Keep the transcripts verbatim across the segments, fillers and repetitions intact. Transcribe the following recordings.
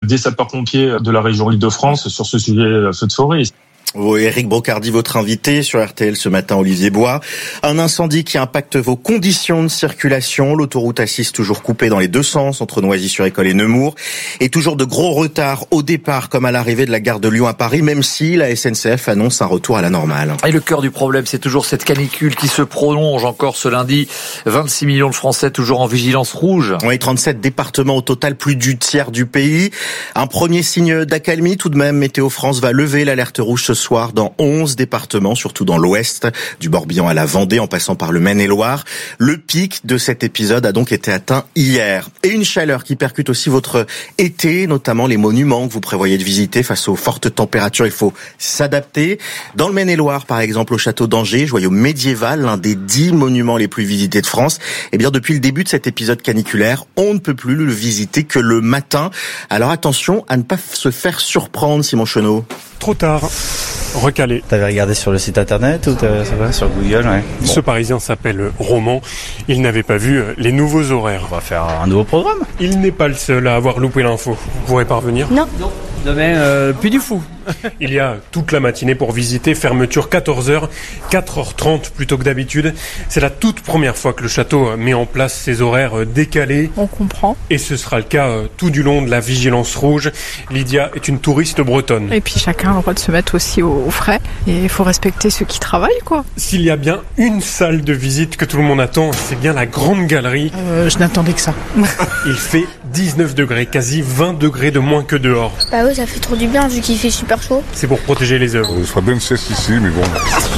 des sapeurs-pompiers de la région Île-de-France sur ce sujet feu de forêt. Oui, Éric Brocardi, votre invité sur R T L ce matin, Olivier Bois. Un incendie qui impacte vos conditions de circulation. L'autoroute A six toujours coupée dans les deux sens entre Noisy-sur-École et Nemours. Et toujours de gros retards au départ comme à l'arrivée de la gare de Lyon à Paris, même si la S N C F annonce un retour à la normale. Et le cœur du problème, c'est toujours cette canicule qui se prolonge encore ce lundi. vingt-six millions de Français toujours en vigilance rouge. Oui, trente-sept départements au total, plus du tiers du pays. Un premier signe d'accalmie tout de même. Météo France va lever l'alerte rouge ce soir dans onze départements, surtout dans l'ouest, du Morbihan à la Vendée, en passant par le Maine-et-Loire. Le pic de cet épisode a donc été atteint hier. Et une chaleur qui percute aussi votre été, notamment les monuments que vous prévoyez de visiter face aux fortes températures. Il faut s'adapter. Dans le Maine-et-Loire, par exemple, au château d'Angers, joyau médiéval, l'un des dix monuments les plus visités de France. Eh bien, depuis le début de cet épisode caniculaire, on ne peut plus le visiter que le matin. Alors attention à ne pas se faire surprendre, Simon Chenot. Trop tard. Recalé. T'avais regardé sur le site internet ou ça va sur Google, ouais. Bon. Ce Parisien s'appelle Roman. Il n'avait pas vu les nouveaux horaires. On va faire un nouveau programme. Il n'est pas le seul à avoir loupé l'info. Vous pourrez parvenir ? Non. Non. Demain, euh, puis du fou. Il y a toute la matinée pour visiter, fermeture quatorze heures, quatre heures trente plutôt que d'habitude. C'est la toute première fois que le château met en place ses horaires décalés. On comprend. Et ce sera le cas tout du long de la vigilance rouge. Lydia est une touriste bretonne. Et puis chacun a le droit de se mettre aussi au frais. Et il faut respecter ceux qui travaillent, quoi. S'il y a bien une salle de visite que tout le monde attend, c'est bien la grande galerie. Euh, je n'attendais que ça. Il fait dix-neuf degrés, quasi vingt degrés de moins que dehors. Bah oui, ça fait trop du bien vu qu'il fait super chaud. C'est pour protéger les œuvres. Il sera bien une sieste ici, mais bon.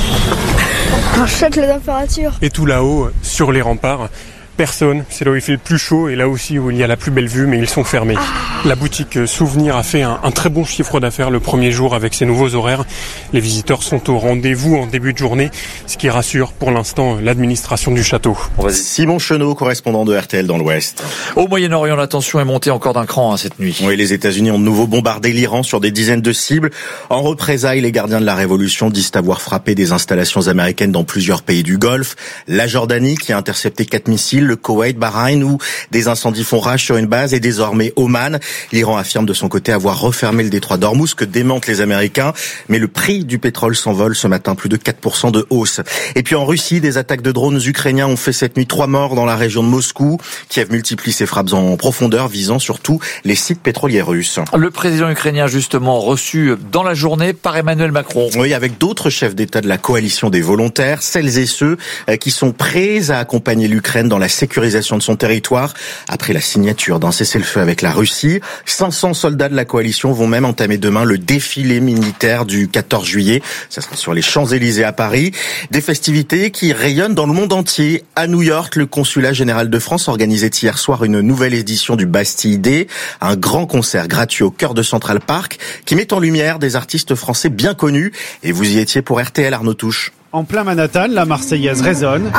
On chèque la température. Et tout là-haut, sur les remparts, personne. C'est là où il fait le plus chaud et là aussi où il y a la plus belle vue, mais ils sont fermés. Ah. La boutique Souvenir a fait un, un très bon chiffre d'affaires le premier jour avec ses nouveaux horaires. Les visiteurs sont au rendez-vous en début de journée, ce qui rassure pour l'instant l'administration du château. Simon Chenot, correspondant de R T L dans l'Ouest. Au Moyen-Orient, la tension est montée encore d'un cran hein, cette nuit. Oui, les États-Unis ont de nouveau bombardé l'Iran sur des dizaines de cibles. En représailles, les gardiens de la révolution disent avoir frappé des installations américaines dans plusieurs pays du Golfe. La Jordanie qui a intercepté quatre missiles, le Koweït, Bahreïn où des incendies font rage sur une base et désormais Oman. L'Iran affirme de son côté avoir refermé le détroit d'Ormuz que démentent les Américains. Mais le prix du pétrole s'envole ce matin, plus de quatre pour cent de hausse. Et puis en Russie, des attaques de drones ukrainiens ont fait cette nuit trois morts dans la région de Moscou. Kiev multiplie ses frappes en profondeur, visant surtout les sites pétroliers russes. Le président ukrainien justement reçu dans la journée par Emmanuel Macron. Oui, avec d'autres chefs d'État de la coalition des volontaires, celles et ceux qui sont prêts à accompagner l'Ukraine dans la sécurisation de son territoire. Après la signature d'un cessez-le-feu avec la Russie, cinq cents soldats de la coalition vont même entamer demain le défilé militaire du quatorze juillet. Ça sera sur les Champs-Élysées à Paris. Des festivités qui rayonnent dans le monde entier. À New York, le consulat général de France organisait hier soir une nouvelle édition du Bastille Day, un grand concert gratuit au cœur de Central Park qui met en lumière des artistes français bien connus. Et vous y étiez pour R T L, Arnaud Touche. En plein Manhattan, la Marseillaise résonne.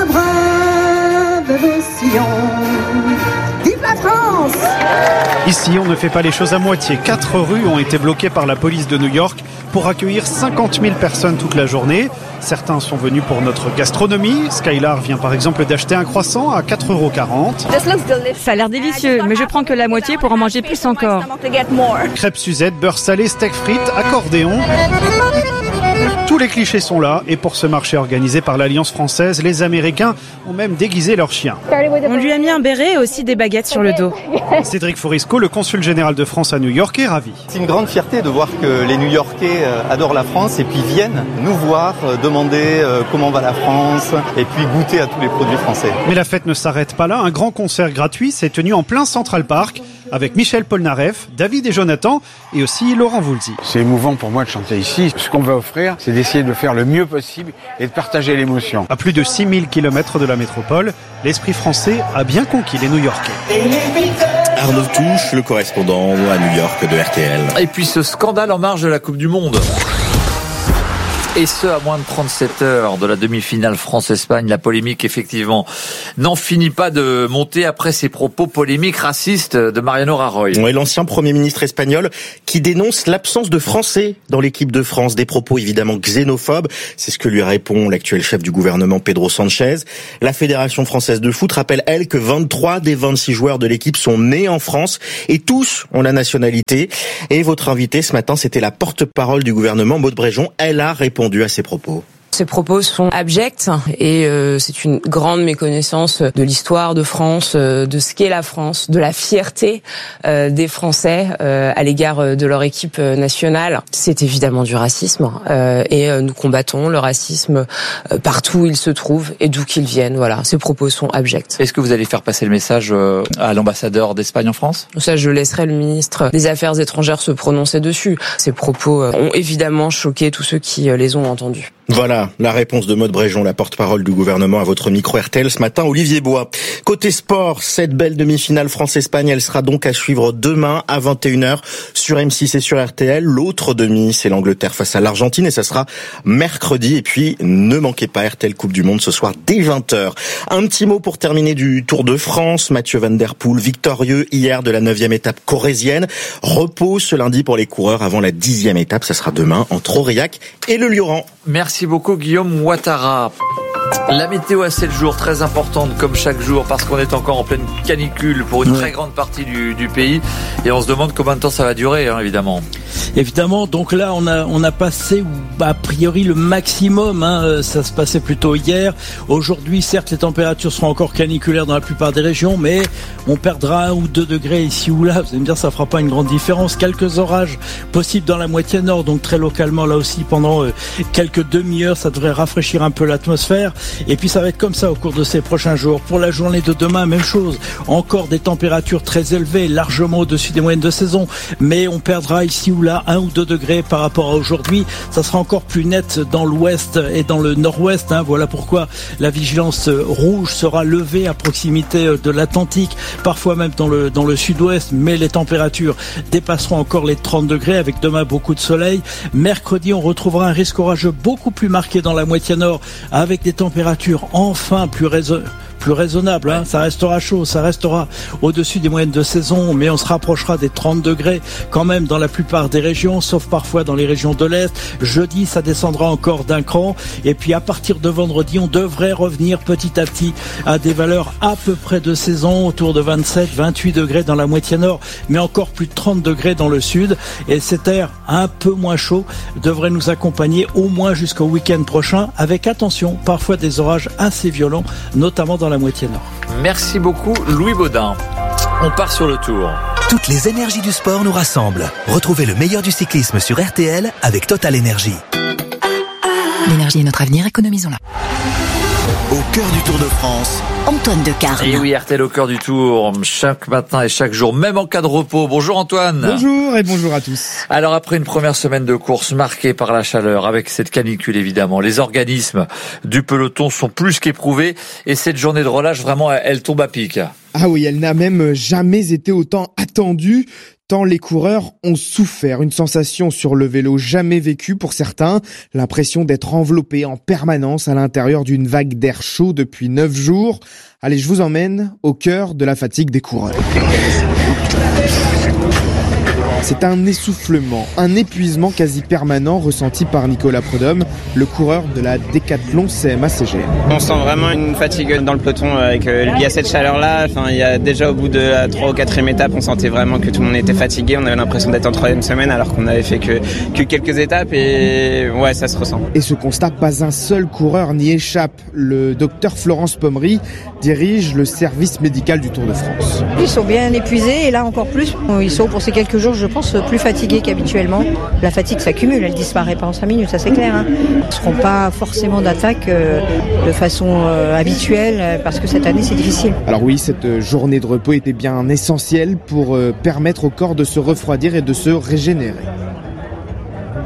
Vive la France! Ici, on ne fait pas les choses à moitié. Quatre rues ont été bloquées par la police de New York pour accueillir cinquante mille personnes toute la journée. Certains sont venus pour notre gastronomie. Skylar vient par exemple d'acheter un croissant à quatre euros quarante. Ça a l'air délicieux, mais je prends que la moitié pour en manger plus encore. Crêpes Suzette, beurre salé, steak frites, accordéon. Tous les clichés sont là et pour ce marché organisé par l'Alliance française, les Américains ont même déguisé leurs chiens. On lui a mis un béret et aussi des baguettes sur le dos. Cédric Forisco, le consul général de France à New York, est ravi. C'est une grande fierté de voir que les New-Yorkais adorent la France et puis viennent nous voir, demander comment va la France et puis goûter à tous les produits français. Mais la fête ne s'arrête pas là. Un grand concert gratuit s'est tenu en plein Central Park avec Michel Polnareff, David et Jonathan et aussi Laurent Voulzy. C'est émouvant pour moi de chanter ici. Ce qu'on va offrir, c'est d'essayer de faire le mieux possible et de partager l'émotion. À plus de six mille kilomètres de la métropole, l'esprit français a bien conquis les New-Yorkais. Arnaud Touche, le correspondant à New York de R T L. Et puis ce scandale en marge de la Coupe du Monde. Et ce, à moins de trente-sept heures de la demi-finale France-Espagne, la polémique, effectivement, n'en finit pas de monter après ces propos polémiques racistes de Mariano Rajoy. Oui, l'ancien Premier ministre espagnol qui dénonce l'absence de Français dans l'équipe de France. Des propos évidemment xénophobes. C'est ce que lui répond l'actuel chef du gouvernement, Pedro Sanchez. La Fédération française de foot rappelle, elle, que vingt-trois des vingt-six joueurs de l'équipe sont nés en France et tous ont la nationalité. Et votre invitée ce matin, c'était la porte-parole du gouvernement, Maud Bréjon. Elle a répondu à ces propos. Ces propos sont abjects et euh, c'est une grande méconnaissance de l'histoire de France, euh, de ce qu'est la France, de la fierté euh, des Français euh, à l'égard de leur équipe nationale. C'est évidemment du racisme euh, et euh, nous combattons le racisme euh, partout où il se trouve et d'où qu'il vienne. Voilà, ces propos sont abjects. Est-ce que vous allez faire passer le message euh, à l'ambassadeur d'Espagne en France ? Ça, je laisserai le ministre des Affaires étrangères se prononcer dessus. Ces propos euh, ont évidemment choqué tous ceux qui euh, les ont entendus. Voilà la réponse de Maud Bréjon, la porte-parole du gouvernement, à votre micro R T L ce matin, Olivier Bois. Côté sport, cette belle demi-finale France-Espagne, elle sera donc à suivre demain à vingt et une heures sur M six et sur R T L. L'autre demi, c'est l'Angleterre face à l'Argentine et ça sera mercredi. Et puis, ne manquez pas R T L Coupe du Monde ce soir dès vingt heures. Un petit mot pour terminer du Tour de France. Mathieu Van Der Poel, victorieux hier de la neuvième étape corrézienne. Repos ce lundi pour les coureurs avant la dixième étape. Ça sera demain entre Aurillac et le Lioran. Merci beaucoup Guillaume Ouattara. La météo à sept jours, très importante comme chaque jour parce qu'on est encore en pleine canicule pour une ouais. très grande partie du, du pays et on se demande combien de temps ça va durer, hein, évidemment. Évidemment, donc là on a on a passé a priori le maximum, hein, ça se passait plutôt hier. Aujourd'hui, certes, les températures seront encore caniculaires dans la plupart des régions, mais on perdra un ou deux degrés ici ou là. Vous allez me dire, ça fera pas une grande différence. Quelques orages possibles dans la moitié nord, donc très localement là aussi pendant euh, quelques demi-heures, ça devrait rafraîchir un peu l'atmosphère. Et puis ça va être comme ça au cours de ces prochains jours. Pour la journée de demain, même chose. Encore des températures très élevées, largement au-dessus des moyennes de saison, mais on perdra ici ou là un ou deux degrés par rapport à aujourd'hui. Ça sera encore plus net dans l'ouest et dans le nord-ouest, hein. Voilà pourquoi la vigilance rouge sera levée à proximité de l'Atlantique, parfois même dans le, dans le sud-ouest, mais les températures dépasseront encore les trente degrés avec demain beaucoup de soleil. Mercredi, on retrouvera un risque orageux beaucoup plus marqué dans la moitié nord avec des températures enfin plus raisonnables. Plus raisonnable, hein. Ça restera chaud, ça restera au-dessus des moyennes de saison, mais on se rapprochera des trente degrés quand même dans la plupart des régions, sauf parfois dans les régions de l'Est. Jeudi, ça descendra encore d'un cran, et puis à partir de vendredi, on devrait revenir petit à petit à des valeurs à peu près de saison, autour de vingt-sept, vingt-huit degrés dans la moitié nord, mais encore plus de trente degrés dans le sud, et cet air un peu moins chaud devrait nous accompagner au moins jusqu'au week-end prochain, avec attention, parfois des orages assez violents, notamment dans la moitié nord. Merci beaucoup Louis Baudin. On part sur le tour. Toutes les énergies du sport nous rassemblent. Retrouvez le meilleur du cyclisme sur R T L avec Total Énergie. L'énergie est notre avenir, économisons-la. Au cœur du Tour de France, Antoine Decarne. Et oui, R T L au cœur du Tour, chaque matin et chaque jour, même en cas de repos. Bonjour Antoine. Bonjour et bonjour à tous. Alors après une première semaine de course marquée par la chaleur, avec cette canicule évidemment, les organismes du peloton sont plus qu'éprouvés et cette journée de relâche, vraiment, elle tombe à pic. Ah oui, elle n'a même jamais été autant attendue. Tant les coureurs ont souffert, une sensation sur le vélo jamais vécue pour certains, l'impression d'être enveloppé en permanence à l'intérieur d'une vague d'air chaud depuis neuf jours. Allez, je vous emmène au cœur de la fatigue des coureurs. C'est un essoufflement, un épuisement quasi permanent ressenti par Nicolas Prudhomme, le coureur de la Décathlon C M A C G M. On sent vraiment une fatigue dans le peloton avec euh, lié à cette chaleur-là. Enfin, il y a déjà au bout de la troisième ou quatrième étape, on sentait vraiment que tout le monde était fatigué. On avait l'impression d'être en troisième semaine alors qu'on avait fait que, que quelques étapes et ouais, ça se ressent. Et ce constat, pas un seul coureur n'y échappe. Le docteur Florence Pommery dirige le service médical du Tour de France. Ils sont bien épuisés et là encore plus. Ils sont pour ces quelques jours, je pense, plus fatigués qu'habituellement. La fatigue s'accumule, elle disparaît pas en cinq minutes, ça c'est clair. Hein. Ils ne seront pas forcément d'attaque euh, de façon euh, habituelle parce que cette année c'est difficile. Alors oui, cette journée de repos était bien essentielle pour euh, permettre au corps de se refroidir et de se régénérer.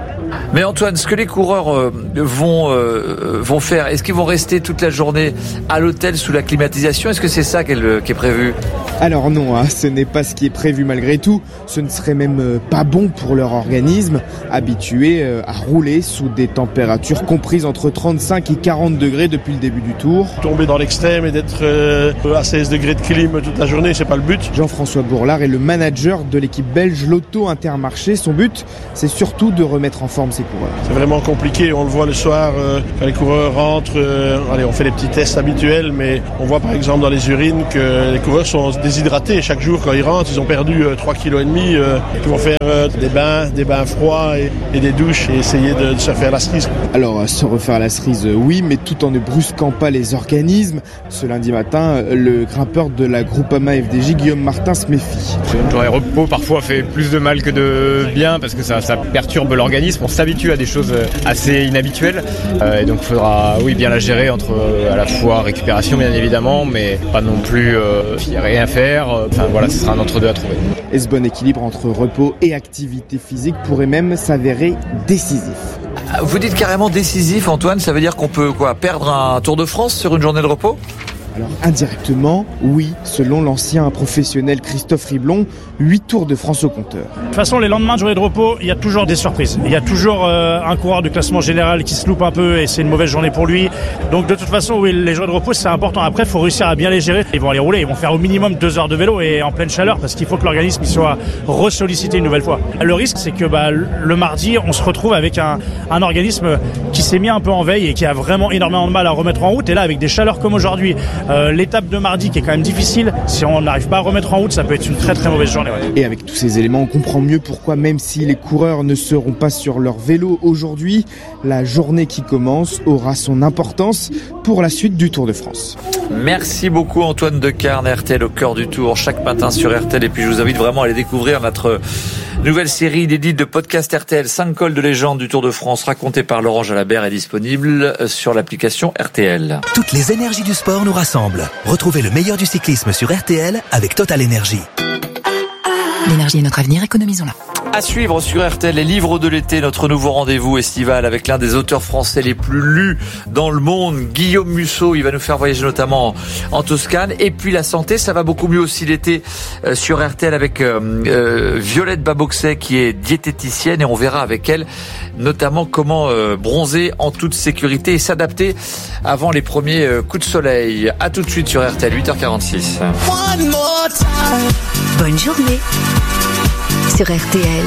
Mais Antoine, ce que les coureurs euh, vont euh, vont faire, est-ce qu'ils vont rester toute la journée à l'hôtel sous la climatisation? Est-ce que c'est ça qui est, qui est prévu? Alors non, hein, ce n'est pas ce qui est prévu malgré tout. Ce ne serait même pas bon pour leur organisme, habitué à rouler sous des températures comprises entre trente-cinq et quarante degrés depuis le début du tour. Tomber dans l'extrême et d'être à seize degrés de clim toute la journée, c'est pas le but. Jean-François Bourlard est le manager de l'équipe belge Lotto Intermarché. Son but, c'est surtout de remettre en forme ses coureurs. C'est vraiment compliqué, on le voit le soir euh, quand les coureurs rentrent. Euh, allez, on fait les petits tests habituels, mais on voit par exemple dans les urines que les coureurs sont déshydratés. Chaque jour quand ils rentrent, ils ont perdu euh, trois virgule cinq kilos. Euh, ils vont faire euh, des bains, des bains froids et, et des douches et essayer de, de se refaire la cerise. Alors, se refaire la cerise, oui, mais tout en ne brusquant pas les organismes. Ce lundi matin, le grimpeur de la Groupama F D J, Guillaume Martin, se méfie. Une journée repos parfois fait plus de mal que de bien parce que ça, ça perturbe l'organisme. On s'habitue à des choses assez inhabituelles euh, et donc il faudra oui, bien la gérer entre euh, à la fois récupération bien évidemment, mais pas non plus euh, rien faire. Enfin voilà, ce sera un entre-deux à trouver. Et ce bon équilibre entre repos et activité physique pourrait même s'avérer décisif. Vous dites carrément décisif, Antoine, ça veut dire qu'on peut quoi perdre un Tour de France sur une journée de repos? Alors indirectement, oui, selon l'ancien professionnel Christophe Riblon, huit Tours de France au compteur. De toute façon, les lendemains de journée de repos, il y a toujours des surprises. Il y a toujours euh, un coureur du classement général qui se loupe un peu et c'est une mauvaise journée pour lui. Donc de toute façon, oui, les journées de repos, c'est important. Après, il faut réussir à bien les gérer. Ils vont aller rouler, ils vont faire au minimum deux heures de vélo et en pleine chaleur parce qu'il faut que l'organisme soit ressollicité une nouvelle fois. Le risque, c'est que bah, le mardi, on se retrouve avec un, un organisme qui s'est mis un peu en veille et qui a vraiment énormément de mal à remettre en route. Et là, avec des chaleurs comme aujourd'hui, Euh, l'étape de mardi qui est quand même difficile, si on n'arrive pas à remettre en route, ça peut être une très très mauvaise journée. Ouais. Et avec tous ces éléments, on comprend mieux pourquoi, même si les coureurs ne seront pas sur leur vélo aujourd'hui, la journée qui commence aura son importance pour la suite du Tour de France. Merci beaucoup Antoine Decarne, R T L au cœur du Tour, chaque matin sur R T L. Et puis je vous invite vraiment à aller découvrir notre nouvelle série inédite de podcast R T L, cinq cols de légende du Tour de France, racontée par Laurent Jalabert, est disponible sur l'application R T L. Toutes les énergies du sport nous rassemblent. Retrouvez le meilleur du cyclisme sur R T L avec Total Energy. L'énergie est notre avenir, économisons-la. À suivre sur R T L, les livres de l'été, notre nouveau rendez-vous estival avec l'un des auteurs français les plus lus dans le monde, Guillaume Musso. Il va nous faire voyager notamment en Toscane. Et puis la santé, ça va beaucoup mieux aussi l'été euh, sur R T L avec euh, euh, Violette Baboxet qui est diététicienne et on verra avec elle notamment comment euh, bronzer en toute sécurité et s'adapter avant les premiers euh, coups de soleil. À tout de suite sur R T L, huit heures quarante-six. Bonne journée sur R T L.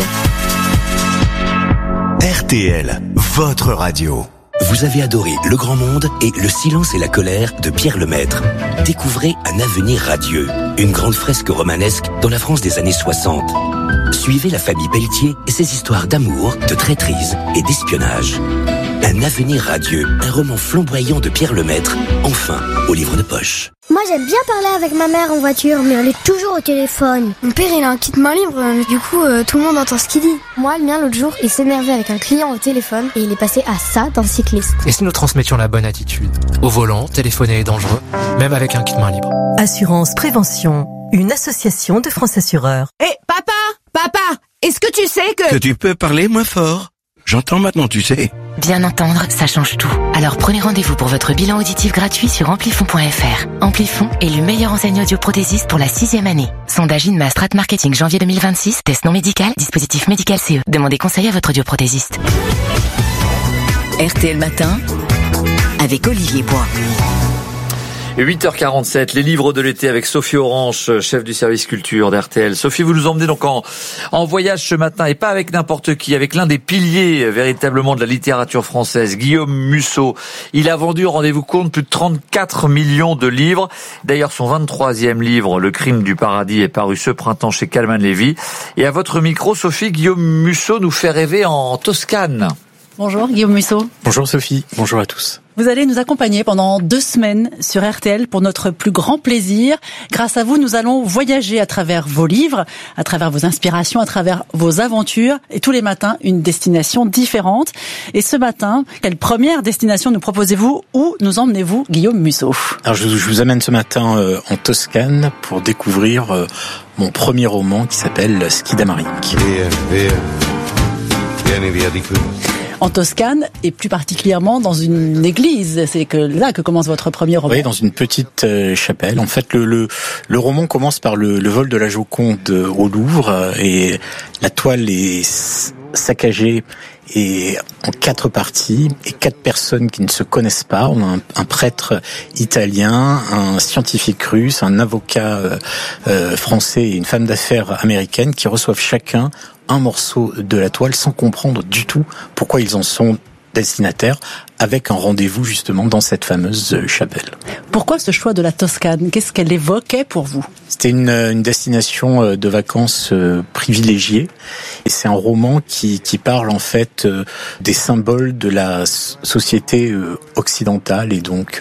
R T L, votre radio. Vous avez adoré Le Grand Monde et Le Silence et la Colère de Pierre Lemaître. Découvrez Un avenir radieux, une grande fresque romanesque dans la France des années soixante. Suivez la famille Pelletier et ses histoires d'amour, de traîtrise et d'espionnage. Un avenir radieux, un roman flamboyant de Pierre Lemaître, enfin au livre de poche. Moi j'aime bien parler avec ma mère en voiture, mais elle est toujours au téléphone. Mon père il a un kit main libre, du coup euh, tout le monde entend ce qu'il dit. Moi le mien l'autre jour, il s'énervait avec un client au téléphone et il est passé à ça d'un cycliste. Et si nous transmettions la bonne attitude? Au volant, téléphoner est dangereux, même avec un kit main libre. Assurance Prévention, une association de France Assureurs. Hé, hey, papa, papa, est-ce que tu sais que... Que tu peux parler moins fort? J'entends maintenant, tu sais. Bien entendre, ça change tout. Alors prenez rendez-vous pour votre bilan auditif gratuit sur amplifon point f r. Amplifon est le meilleur enseigne audioprothésiste pour la sixième année. Sondage Inma Strat Marketing janvier deux mille vingt-six, test non médical, dispositif médical C E. Demandez conseil à votre audioprothésiste. R T L Matin, avec Olivier Bois. huit heures quarante-sept, les livres de l'été avec Sophie Orange, chef du service culture d'R T L. Sophie, vous nous emmenez donc en, en voyage ce matin, et pas avec n'importe qui, avec l'un des piliers véritablement de la littérature française, Guillaume Musso. Il a vendu, rendez-vous compte, plus de trente-quatre millions de livres. D'ailleurs, son vingt-troisième livre, Le crime du paradis, est paru ce printemps chez Calman Lévy. Et à votre micro, Sophie, Guillaume Musso nous fait rêver en Toscane. Bonjour Guillaume Musso. Bonjour Sophie, bonjour à tous. Vous allez nous accompagner pendant deux semaines sur R T L pour notre plus grand plaisir. Grâce à vous, nous allons voyager à travers vos livres, à travers vos inspirations, à travers vos aventures. Et tous les matins, une destination différente. Et ce matin, quelle première destination nous proposez-vous? Où nous emmenez-vous, Guillaume Musso? Alors je, je vous amène ce matin euh, en Toscane pour découvrir euh, mon premier roman qui s'appelle Skidamaric. Via, via, vieni via di qui. en Toscane et plus particulièrement dans une église. C'est que là que commence votre premier roman. Oui, dans une petite euh, chapelle. En fait, le, le, le roman commence par le, le vol de la Joconde au Louvre et la toile est saccagée et en quatre parties et quatre personnes qui ne se connaissent pas. On a un, un prêtre italien, un scientifique russe, un avocat euh, euh, français et une femme d'affaires américaine qui reçoivent chacun un morceau de la toile sans comprendre du tout pourquoi ils en sont destinataires, avec un rendez-vous justement dans cette fameuse chapelle. Pourquoi ce choix de la Toscane ? Qu'est-ce qu'elle évoquait pour vous ? C'était une, une destination de vacances privilégiée et c'est un roman qui, qui parle en fait des symboles de la société occidentale et donc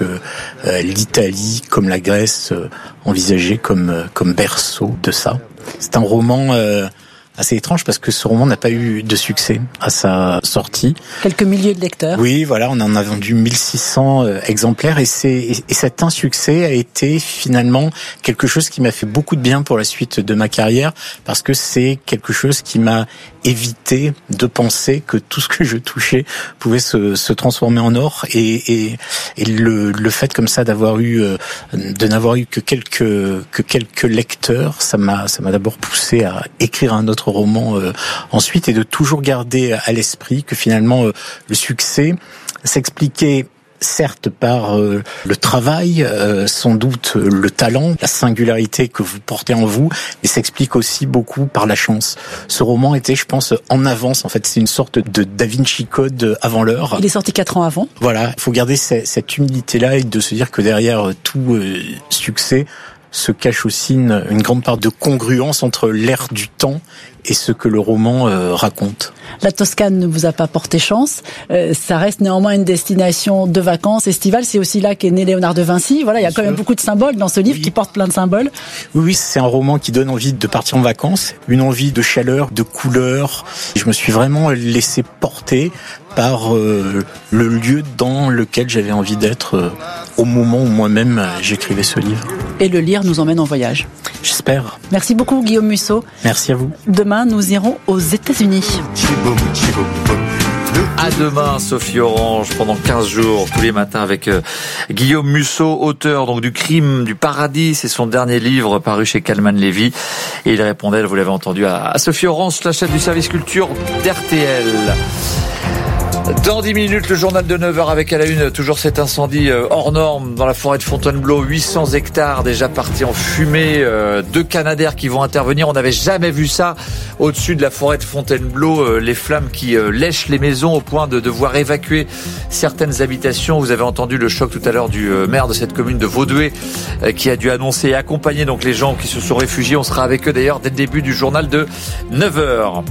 l'Italie comme la Grèce envisagée comme, comme berceau de ça. C'est un roman euh, assez étrange parce que ce roman n'a pas eu de succès à sa sortie. Quelques milliers de lecteurs. Oui, voilà, on en a vendu mille six cents exemplaires et, c'est, et, et cet insuccès a été finalement quelque chose qui m'a fait beaucoup de bien pour la suite de ma carrière parce que c'est quelque chose qui m'a évité de penser que tout ce que je touchais pouvait se, se transformer en or et, et, et le, le fait comme ça d'avoir eu, de n'avoir eu que quelques, que quelques lecteurs, ça m'a, ça m'a d'abord poussé à écrire un autre roman euh, ensuite et de toujours garder à l'esprit que finalement euh, le succès s'expliquait certes par euh, le travail, euh, sans doute euh, le talent, la singularité que vous portez en vous, mais s'explique aussi beaucoup par la chance. Ce roman était, je pense, en avance. En fait, c'est une sorte de Da Vinci Code avant l'heure. Il est sorti quatre ans avant. Voilà, il faut garder cette, cette humilité-là et de se dire que derrière tout euh, succès se cache aussi une, une grande part de congruence entre l'air du temps et ce que le roman euh, raconte. La Toscane ne vous a pas porté chance. Euh, ça reste néanmoins une destination de vacances estivale. C'est aussi là qu'est né Léonard de Vinci. Voilà, il y a Bien quand sûr. Même beaucoup de symboles dans ce livre oui. qui porte plein de symboles. Oui, oui, c'est un roman qui donne envie de partir en vacances, une envie de chaleur, de couleur. Je me suis vraiment laissé porter par euh, le lieu dans lequel j'avais envie d'être euh, au moment où moi-même euh, j'écrivais ce livre. Et le lire nous emmène en voyage. J'espère. Merci beaucoup Guillaume Musso. Merci à vous. Demain, nous irons aux États-Unis. À demain, Sophie Orange, pendant quinze jours, tous les matins avec euh, Guillaume Musso, auteur donc du Crime du Paradis. C'est son dernier livre paru chez Calman Levy. Et il répondait, vous l'avez entendu, à, à Sophie Orange, la chef du service culture d'R T L. Dans dix minutes, le journal de neuf heures avec à la une toujours cet incendie hors norme dans la forêt de Fontainebleau. huit cents hectares déjà partis en fumée. Deux Canadair qui vont intervenir. On n'avait jamais vu ça au-dessus de la forêt de Fontainebleau. Les flammes qui lèchent les maisons au point de devoir évacuer certaines habitations. Vous avez entendu le choc tout à l'heure du maire de cette commune de Vaudoué qui a dû annoncer et accompagner donc les gens qui se sont réfugiés. On sera avec eux d'ailleurs dès le début du journal de neuf heures.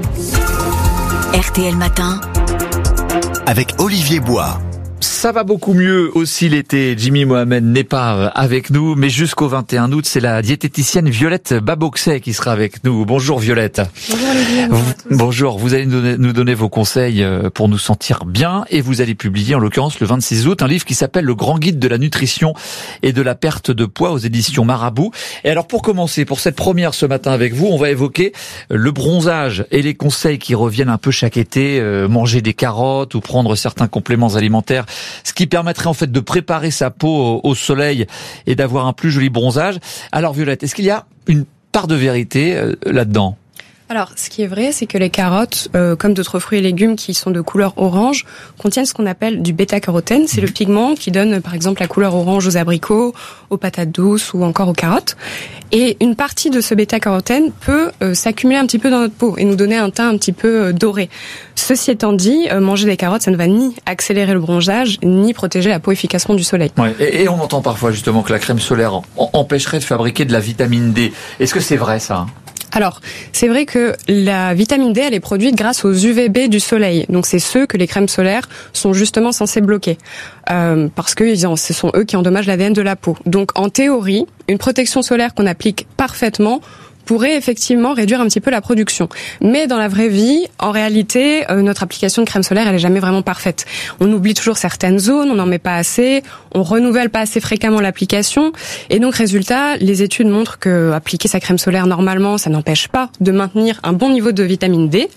R T L Matin avec Olivier Bois. Ça va beaucoup mieux aussi l'été. Jimmy Mohamed n'est pas avec nous, mais jusqu'au vingt et un août, c'est la diététicienne Violette Baboxey qui sera avec nous. Bonjour Violette. Bonjour Olivier. Vous, bonjour, vous allez nous donner, nous donner vos conseils pour nous sentir bien et vous allez publier en l'occurrence le vingt-six août un livre qui s'appelle Le Grand Guide de la Nutrition et de la Perte de Poids aux éditions Marabout. Et alors pour commencer, pour cette première ce matin avec vous, on va évoquer le bronzage et les conseils qui reviennent un peu chaque été, euh, manger des carottes ou prendre certains compléments alimentaires, ce qui permettrait en fait de préparer sa peau au soleil et d'avoir un plus joli bronzage. Alors Violette, est-ce qu'il y a une part de vérité euh, là-dedans ? Alors, ce qui est vrai, c'est que les carottes, euh, comme d'autres fruits et légumes qui sont de couleur orange, contiennent ce qu'on appelle du bêta-carotène. C'est le pigment qui donne, par exemple, la couleur orange aux abricots, aux patates douces ou encore aux carottes. Et une partie de ce bêta-carotène peut euh, s'accumuler un petit peu dans notre peau et nous donner un teint un petit peu euh, doré. Ceci étant dit, euh, manger des carottes, ça ne va ni accélérer le bronzage, ni protéger la peau efficacement du soleil. Ouais. Et, et on entend parfois justement que la crème solaire en, empêcherait de fabriquer de la vitamine D. Est-ce que c'est vrai ça ? Alors, c'est vrai que la vitamine D, elle est produite grâce aux U V B du soleil. Donc, c'est ceux que les crèmes solaires sont justement censés bloquer. Euh, parce que ce sont eux qui endommagent l'A D N de la peau. Donc, en théorie, une protection solaire qu'on applique parfaitement pourrait effectivement réduire un petit peu la production. Mais dans la vraie vie, en réalité, euh, notre application de crème solaire, elle est jamais vraiment parfaite. On oublie toujours certaines zones, on n'en met pas assez, on renouvelle pas assez fréquemment l'application. Et donc, résultat, les études montrent que appliquer sa crème solaire normalement, ça n'empêche pas de maintenir un bon niveau de vitamine D.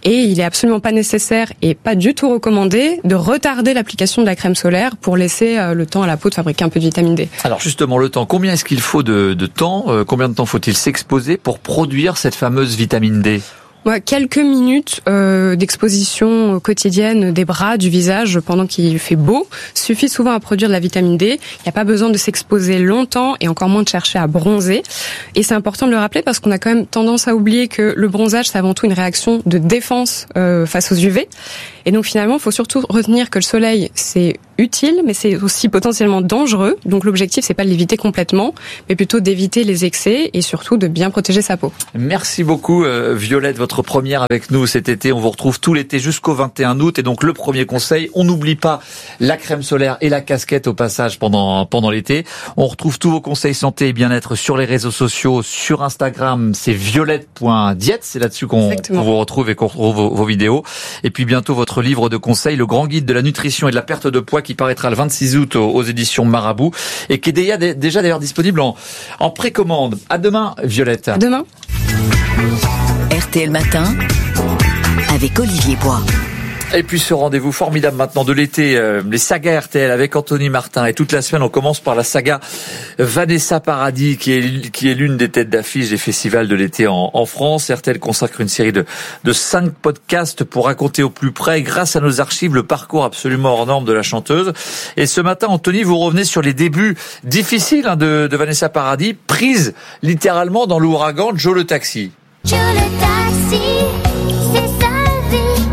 Et il est absolument pas nécessaire et pas du tout recommandé de retarder l'application de la crème solaire pour laisser le temps à la peau de fabriquer un peu de vitamine D. Alors justement, le temps, combien est-ce qu'il faut de, de temps, euh, combien de temps faut-il s'exposer pour produire cette fameuse vitamine D ? Ouais, quelques minutes euh, d'exposition quotidienne des bras, du visage pendant qu'il fait beau suffit souvent à produire de la vitamine D. Il n'y a pas besoin de s'exposer longtemps et encore moins de chercher à bronzer. Et c'est important de le rappeler parce qu'on a quand même tendance à oublier que le bronzage, c'est avant tout une réaction de défense euh, face aux U V. Et donc finalement, il faut surtout retenir que le soleil, c'est utile, mais c'est aussi potentiellement dangereux. Donc l'objectif, c'est pas de l'éviter complètement, mais plutôt d'éviter les excès et surtout de bien protéger sa peau. Merci beaucoup euh, Violette, votre première avec nous cet été. On vous retrouve tout l'été jusqu'au vingt et un août. Et donc le premier conseil, on n'oublie pas la crème solaire et la casquette au passage pendant pendant l'été. On retrouve tous vos conseils santé et bien-être sur les réseaux sociaux, sur Instagram, c'est violette point diète, c'est là-dessus qu'on, qu'on vous retrouve et qu'on retrouve vos, vos vidéos. Et puis bientôt votre livre de conseils, le grand guide de la nutrition et de la perte de poids, qui paraîtra le vingt-six août aux, aux éditions Marabout et qui est déjà, déjà d'ailleurs disponible en, en précommande. À demain, Violette. À demain. R T L Matin avec Olivier Bois. Et puis ce rendez-vous formidable maintenant de l'été, euh, les sagas R T L avec Anthony Martin. Et toute la semaine, on commence par la saga Vanessa Paradis, qui est qui est l'une des têtes d'affiche des festivals de l'été en, en France. R T L consacre une série de de cinq podcasts pour raconter au plus près, grâce à nos archives, le parcours absolument hors norme de la chanteuse. Et ce matin, Anthony, vous revenez sur les débuts difficiles hein, de, de Vanessa Paradis, prise littéralement dans l'ouragan de Joe le Taxi. Joe le Taxi, c'est sa vie.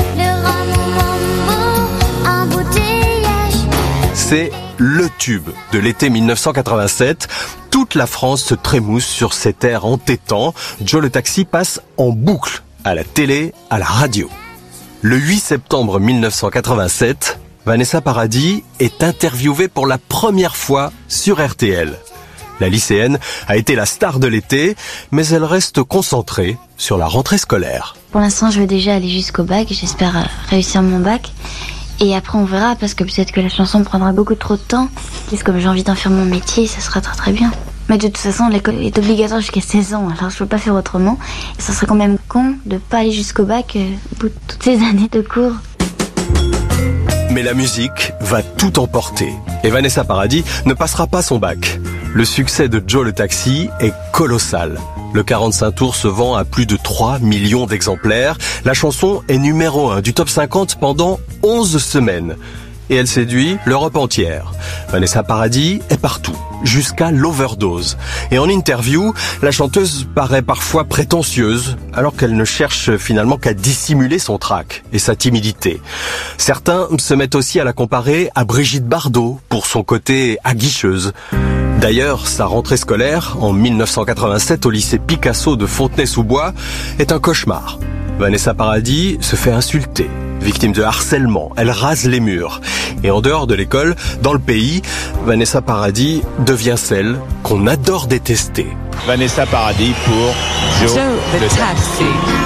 C'est le tube de l'été mille neuf cent quatre-vingt-sept. Toute la France se trémousse sur cet air entêtant. Joe le Taxi passe en boucle à la télé, à la radio. Le huit septembre mille neuf cent quatre-vingt-sept, Vanessa Paradis est interviewée pour la première fois sur R T L. La lycéenne a été la star de l'été, mais elle reste concentrée sur la rentrée scolaire. Pour l'instant, je veux déjà aller jusqu'au bac. J'espère réussir mon bac. Et après, on verra, parce que peut-être que la chanson prendra beaucoup trop de temps. Parce que comme j'ai envie d'en faire mon métier, ça sera très très bien. Mais de toute façon, l'école est obligatoire jusqu'à seize ans, alors je peux pas faire autrement. Et ça serait quand même con de pas aller jusqu'au bac euh, au bout de toutes ces années de cours. Mais la musique va tout emporter. Et Vanessa Paradis ne passera pas son bac. Le succès de Joe le Taxi est colossal. Le quarante-cinq tours se vend à plus de trois millions d'exemplaires. La chanson est numéro un du top cinquante pendant onze semaines. Et elle séduit l'Europe entière. Vanessa Paradis est partout, jusqu'à l'overdose. Et en interview, la chanteuse paraît parfois prétentieuse, alors qu'elle ne cherche finalement qu'à dissimuler son trac et sa timidité. Certains se mettent aussi à la comparer à Brigitte Bardot pour son côté aguicheuse. D'ailleurs, sa rentrée scolaire, en mille neuf cent quatre-vingt-sept au lycée Picasso de Fontenay-sous-Bois, est un cauchemar. Vanessa Paradis se fait insulter. Victime de harcèlement, elle rase les murs. Et en dehors de l'école, dans le pays, Vanessa Paradis devient celle qu'on adore détester. Vanessa Paradis pour Joe, Joe le, le Taxi.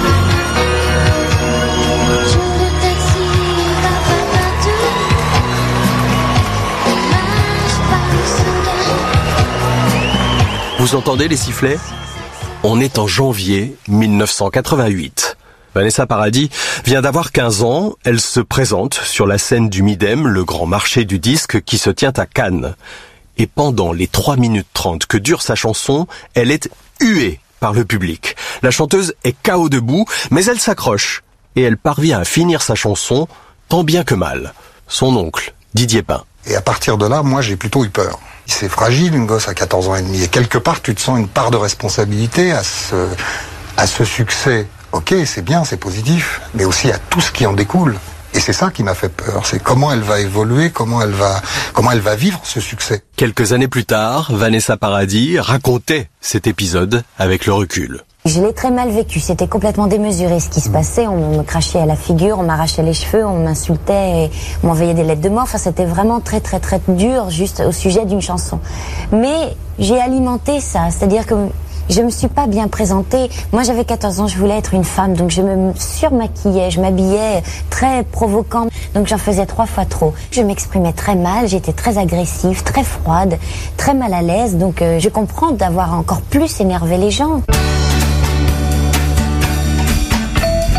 Vous entendez les sifflets ? On est en janvier mille neuf cent quatre-vingt-huit. Vanessa Paradis vient d'avoir quinze ans, elle se présente sur la scène du Midem, le grand marché du disque qui se tient à Cannes. Et pendant les trois minutes trente que dure sa chanson, elle est huée par le public. La chanteuse est K O debout, mais elle s'accroche. Et elle parvient à finir sa chanson, tant bien que mal. Son oncle, Didier Pain. Et à partir de là, moi j'ai plutôt eu peur. C'est fragile une gosse à quatorze ans et demi. Et quelque part, tu te sens une part de responsabilité à ce, à ce succès. Ok, c'est bien, c'est positif, mais aussi à tout ce qui en découle. Et c'est ça qui m'a fait peur, c'est comment elle va évoluer, comment elle va, comment elle va vivre ce succès. Quelques années plus tard, Vanessa Paradis racontait cet épisode avec le recul. Je l'ai très mal vécu, c'était complètement démesuré ce qui se passait, on me crachait à la figure, on m'arrachait les cheveux, on m'insultait, et on m'envoyait des lettres de mort, enfin c'était vraiment très très très dur juste au sujet d'une chanson. Mais j'ai alimenté ça, c'est-à-dire que je me suis pas bien présentée. Moi, j'avais quatorze ans, je voulais être une femme, donc je me surmaquillais, je m'habillais très provocant, donc j'en faisais trois fois trop. Je m'exprimais très mal, j'étais très agressive, très froide, très mal à l'aise, donc euh, je comprends d'avoir encore plus énervé les gens.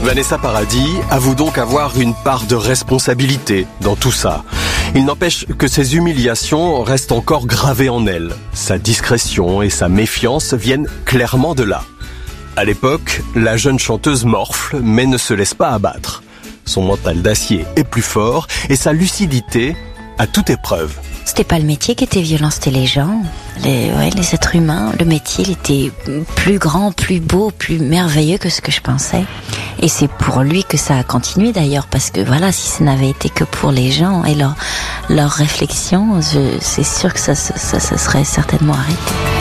Vanessa Paradis avoue donc avoir une part de responsabilité dans tout ça. Il n'empêche que ces humiliations restent encore gravées en elle. Sa discrétion et sa méfiance viennent clairement de là. À l'époque, la jeune chanteuse morfle, mais ne se laisse pas abattre. Son mental d'acier est plus fort et sa lucidité à toute épreuve. C'était pas le métier qui était violent, c'était les gens, les, ouais, les êtres humains. Le métier, il était plus grand, plus beau, plus merveilleux que ce que je pensais. Et c'est pour lui que ça a continué d'ailleurs, parce que voilà, si ça n'avait été que pour les gens et leur, leur réflexion, je, c'est sûr que ça, ça, ça, ça serait certainement arrêté.